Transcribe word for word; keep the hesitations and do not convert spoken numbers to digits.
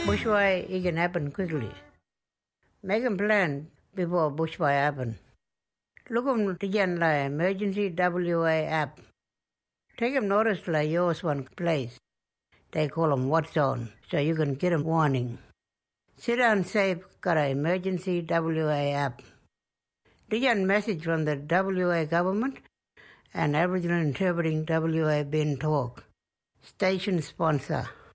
Bushfire it can happen quickly. Make a plan before bushfire happen. Look on the like emergency W A app. Take them notice like yours one place. They call them What Zone, so you can get a warning. Sit down safe got an emergency W A app. The message from the W A government and Aboriginal Interpreting W A Bin Talk. Station sponsor.